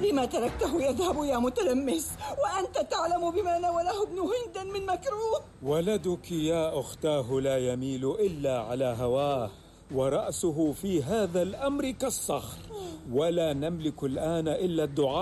لما تركته يذهب يا متلمس وأنت تعلم بما ناوله ابن هند من مكروه؟ ولدك يا أختاه لا يميل إلا على هواه، ورأسه في هذا الأمر كالصخر، ولا نملك الآن إلا الدعاء